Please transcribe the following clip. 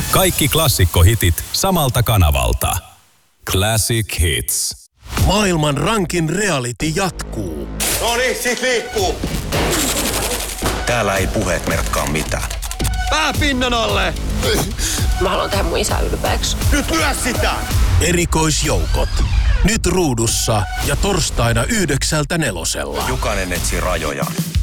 Kaikki klassikkohitit samalta kanavalta. Classic Hits. Maailman rankin reality jatkuu. Noniin, sit liikkuu. Täällä ei puheet merkkaa mitään. Pää pinnan alle. Mä haluan tehdä mun isää ylpeäksi. Nyt lyö sitä. Erikoisjoukot. Nyt ruudussa ja torstaina 9:00 4:00. Jokainen etsii rajojaan.